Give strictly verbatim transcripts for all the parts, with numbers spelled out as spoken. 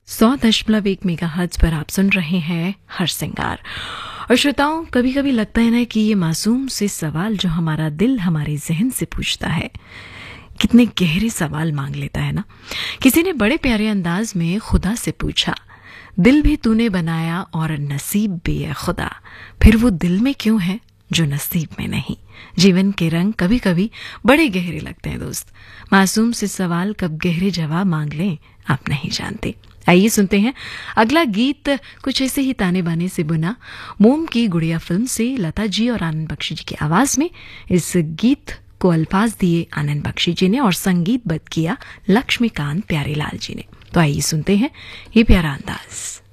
सौ दशमलव एक मेगाहर्ट्ज पर आप सुन रहे हैं हर सिंगार। और श्रोताओं, कभी कभी लगता है ना कि ये मासूम से सवाल जो हमारा दिल हमारे जहन से पूछता है, कितने गहरे सवाल मांग लेता है ना। किसी ने बड़े प्यारे अंदाज में खुदा से पूछा, दिल भी तूने बनाया और नसीब भी है खुदा, फिर वो दिल में क्यों है जो नसीब में नहीं। जीवन के रंग कभी कभी बड़े गहरे लगते हैं दोस्त। मासूम से सवाल कब गहरे जवाब मांग लें आप नहीं जानते। आइए सुनते हैं अगला गीत, कुछ ऐसे ही ताने बाने से बुना, मोम की गुड़िया फिल्म से लता जी और आनंद बख्शी जी की आवाज में। इस गीत को अल्फाज दिए आनंद बख्शी जी ने और संगीतबद्ध किया लक्ष्मीकांत प्यारेलाल जी ने। तो आइए सुनते हैं ये प्यारा अंदाज।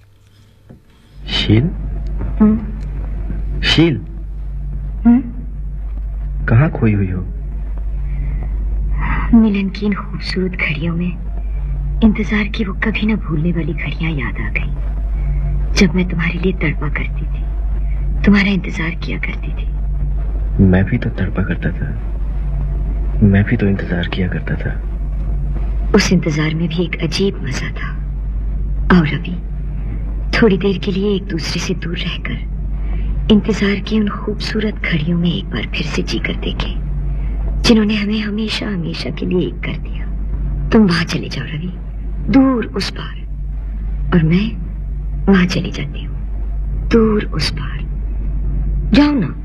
शील शील कहाँ खोई हुई हो? मिलन की इन खूबसूरत घड़ियों में इंतजार की वो कभी न भूलने वाली घड़ियां याद आ गई, जब मैं तुम्हारे लिए तड़पा करती थी, तुम्हारा इंतजार किया करती थी। मैं भी तो तड़पा करता था, मैं भी तो इंतजार किया करता था। उस इंतजार में भी एक अजीब मजा था। और रवि, थोड़ी देर के लिए एक दूसरे से दूर रहकर इंतजार की उन खूबसूरत घड़ियों में एक बार फिर से जी कर देखे, जिन्होंने हमें हमेशा हमेशा के लिए एक कर दिया। तुम वहां चले जाओ रवि, दूर उस पार, और मैं वहां चली जाती हूँ, दूर उस पार। जाओ ना।